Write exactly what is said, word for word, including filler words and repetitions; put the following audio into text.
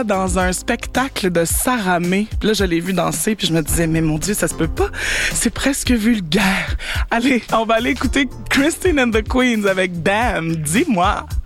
dans un spectacle de Sarah May. Puis là, je l'ai vu danser, puis je me disais, mais mon Dieu, ça se peut pas. C'est presque vulgaire. Allez, on va aller écouter Christine and the Queens avec Damn, dis-moi.